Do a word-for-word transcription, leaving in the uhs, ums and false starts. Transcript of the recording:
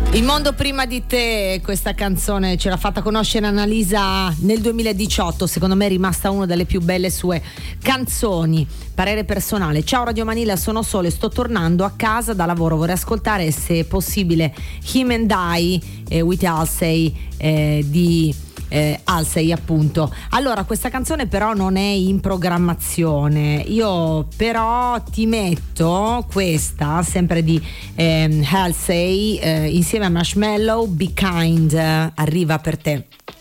Il mondo prima di te, questa canzone ce l'ha fatta conoscere Annalisa nel duemiladiciotto, secondo me è rimasta una delle più belle sue canzoni. Parere personale: ciao Radio Manila, sono solo e sto tornando a casa da lavoro, vorrei ascoltare se è possibile Him and I eh, with Halsey eh, di eh, Halsey appunto. Allora, questa canzone però non è in programmazione, io però ti metto questa sempre di eh, Halsey eh, insieme a Marshmello, Be Kind, arriva per te.